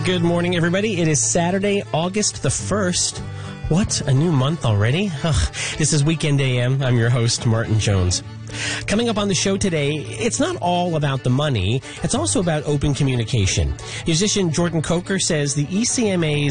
Good morning, everybody. It is Saturday, August the 1st. What? A new month already? Ugh. This is Weekend AM. I'm your host, Martin Jones. Coming up on the show today, it's not all about the money. It's also about open communication. Musician Jordan Coker says the ECMA's